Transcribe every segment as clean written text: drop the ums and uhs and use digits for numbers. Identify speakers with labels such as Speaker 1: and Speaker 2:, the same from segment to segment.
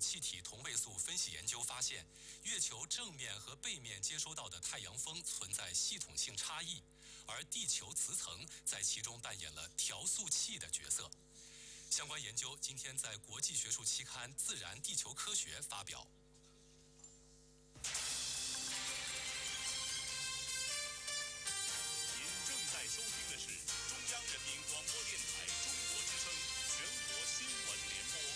Speaker 1: 气体同位素分析研究发现，月球正面和背面接收到的太阳风存在系统性差异，而地球磁层在其中扮演了调速器的角色。相关研究今天在国际学术期刊《自然地球科学》发表。
Speaker 2: 您正在收听的是中央人民广播电台中国之声全国新闻联播。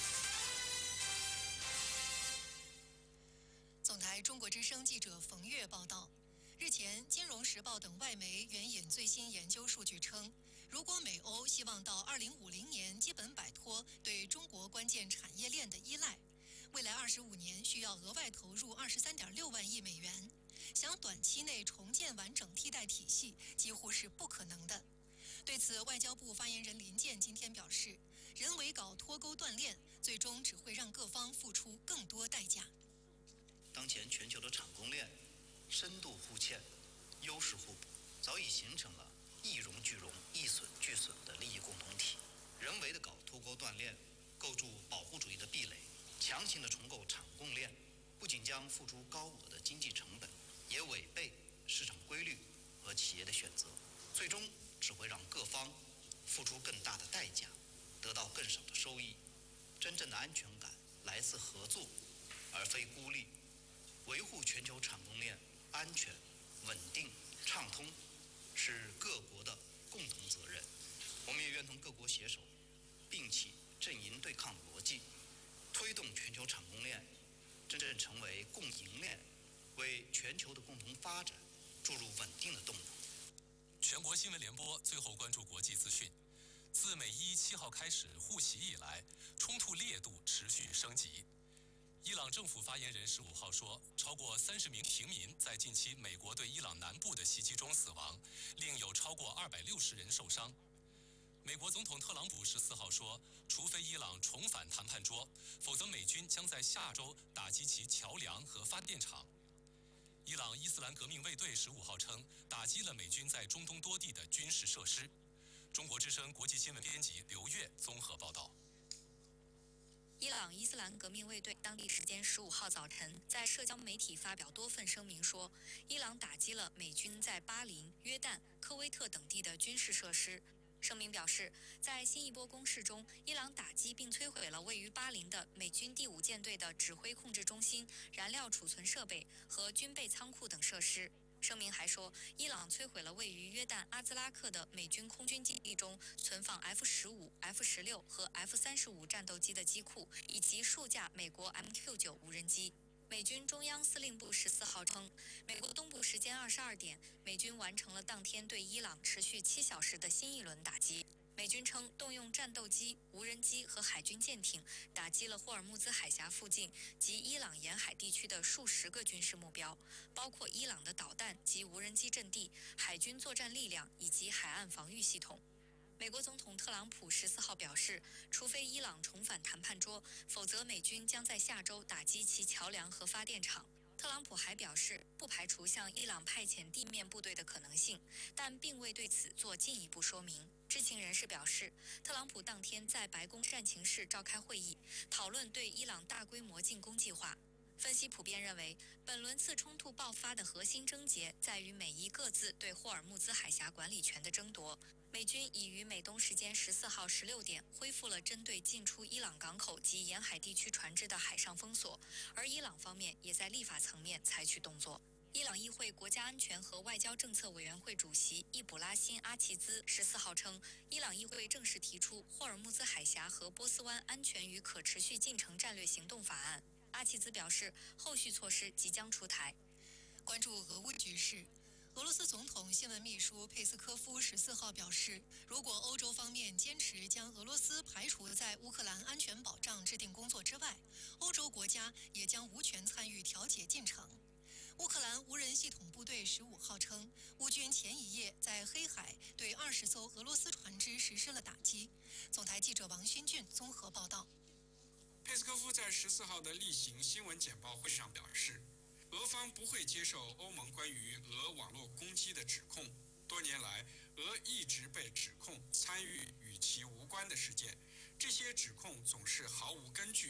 Speaker 3: 总台中国之声记者冯月报道。日前，《金融时报》等外媒援引最新研究数据称，如果美欧希望到2050年基本摆脱对中国关键产业链的依赖，未来25年需要额外投入23.6万亿美元，想短期内重建完整替代体系几乎是不可能的。对此，外交部发言人林健今天表示，人为搞脱钩断链，最终只会让各方付出更多代价。
Speaker 4: 当前全球的产供链深度互嵌，优势互补，早已形成了一荣俱荣、一损俱损的利益共同体。人为的搞脱钩断链，构筑保护主义的壁垒，强行的重构产供链，不仅将付出高额的经济成本，也违背市场规律和企业的选择，最终只会让各方付出更大的代价，得到更少的收益。真正的安全感来自合作，而非孤立。维护全球产供链安全、稳定、畅通，是各国的共同责任。我们也愿同各国携手，并起阵营对抗逻辑，推动全球产供链真正成为共赢链，为全球的共同发展注入稳定的动能。
Speaker 1: 全国新闻联播最后关注国际资讯。自美伊7号开始互袭以来，冲突烈度持续升级。伊朗政府发言人15号说，超过30名平民在近期美国对伊朗南部的袭击中死亡，另有超过260人受伤。美国总统特朗普14号说，除非伊朗重返谈判桌，否则美军将在下周打击其桥梁和发电厂。伊朗伊斯兰革命卫队15号称，打击了美军在中东多地的军事设施。中国之声国际新闻编辑刘越综合报道。
Speaker 5: 伊朗伊斯兰革命卫队当地时间15号早晨在社交媒体发表多份声明说，伊朗打击了美军在巴林、约旦、科威特等地的军事设施。声明表示，在新一波攻势中，伊朗打击并摧毁了位于巴林的美军第5舰队的指挥控制中心、燃料储存设备和军备仓库等设施。声明还说，伊朗摧毁了位于约旦阿兹拉克的美军空军基地中存放 F-15、F-16 和 F-35战斗机的机库，以及数架美国 MQ-9 无人机。美军中央司令部14号称，美国东部时间22点，美军完成了当天对伊朗持续7小时的新一轮打击。美军称，动用战斗机、无人机和海军舰艇打击了霍尔木兹海峡附近及伊朗沿海地区的数十个军事目标，包括伊朗的导弹及无人机阵地、海军作战力量以及海岸防御系统。美国总统特朗普14号表示，除非伊朗重返谈判桌，否则美军将在下周打击其桥梁和发电厂。特朗普还表示，不排除向伊朗派遣地面部队的可能性，但并未对此做进一步说明。知情人士表示，特朗普当天在白宫战情室召开会议，讨论对伊朗大规模进攻计划。分析普遍认为，本轮次冲突爆发的核心症结在于美伊各自对霍尔木兹海峡管理权的争夺。美军已于美东时间14号16点恢复了针对进出伊朗港口及沿海地区船只的海上封锁，而伊朗方面也在立法层面采取动作。伊朗议会国家安全和外交政策委员会主席易卜拉欣·阿齐兹14号称，伊朗议会正式提出霍尔木兹海峡和波斯湾安全与可持续进程战略行动法案。阿齐兹表示，后续措施即将出台。
Speaker 3: 关注俄乌局势。俄罗斯总统新闻秘书佩斯科夫14号表示，如果欧洲方面坚持将俄罗斯排除在乌克兰安全保障制定工作之外，欧洲国家也将无权参与调解进程。乌克兰无人系统部队15号称，乌军前一夜在黑海对20艘俄罗斯船只实施了打击。总台记者王勋俊综合报道。
Speaker 6: 佩斯科夫在14号的例行新闻简报会上表示，俄方不会接受欧盟关于俄网络攻击的指控。多年来，俄一直被指控参与与其无关的事件，这些指控总是毫无根据，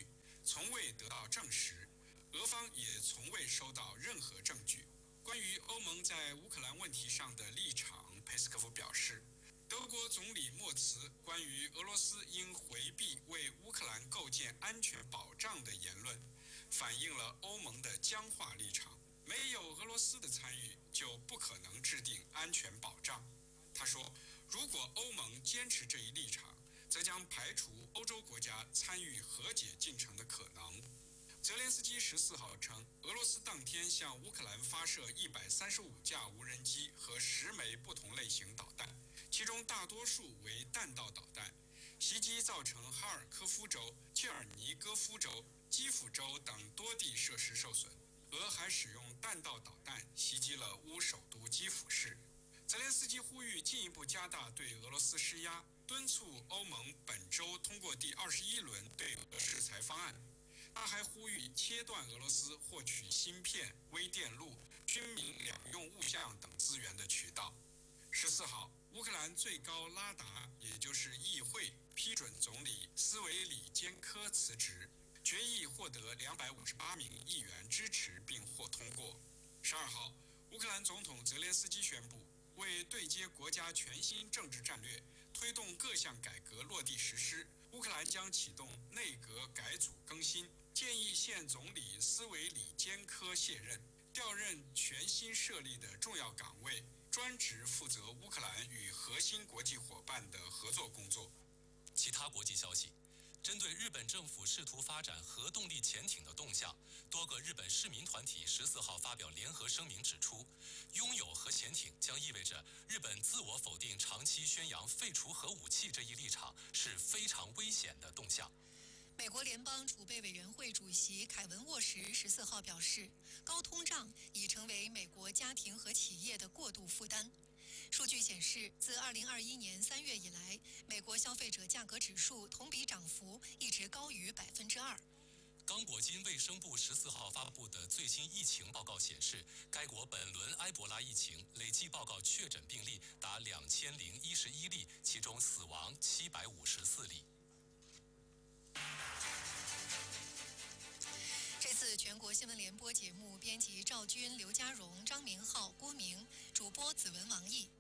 Speaker 6: 从未得到证实，俄方也从未收到任何证据。关于欧盟在乌克兰问题上的立场，佩斯科夫表示，德国总理默茨关于俄罗斯应回避为乌克兰构建安全保障的言论，反映了欧盟的僵化立场。没有俄罗斯的参与，就不可能制定安全保障。他说，如果欧盟坚持这一立场，则将排除欧洲国家参与和解进程的可能。泽连斯基14号称，俄罗斯当天向乌克兰发射135架无人机和10枚不同类型导弹，其中大多数为弹道导弹。袭击造成哈尔科夫州、切尔尼戈夫州、基辅州等多地设施受损。俄还使用弹道导弹袭击了乌首都基辅市。泽连斯基呼吁进一步加大对俄罗斯施压，敦促欧盟本周通过第21轮对俄制裁方案。他还呼吁切断俄罗斯获取芯片、微电路、军民两用物项等资源的渠道。14号，乌克兰最高拉达，也就是议会，批准总理斯维里坚科辞职。决议获得258名议员支持并获通过。12号，乌克兰总统泽连斯基宣布，为对接国家全新政治战略，推动各项改革落地实施，乌克兰将启动内阁改组更新，建议现总理斯维里坚科卸任，调任全新设立的重要岗位，专职负责乌克兰与核心国际伙伴的合作工作。
Speaker 1: 其他国际消息。针对日本政府试图发展核动力潜艇的动向，多个日本市民团体14号发表联合声明指出，拥有核潜艇将意味着日本自我否定长期宣扬废除核武器这一立场是非常危险的动向。
Speaker 3: 美国联邦储备委员会主席凯文·沃什14号表示，高通胀已成为美国家庭和企业的过度负担。数据显示，自2021年3月以来，美国消费者价格指数同比涨幅一直高于2%。
Speaker 1: 刚果金卫生部14号发布的最新疫情报告显示，该国本轮埃博拉疫情累计报告确诊病例达2011例，其中死亡754例。
Speaker 3: 这次全国新闻联播节目编辑赵军、刘家荣、张明浩、郭明，主播子文、王毅。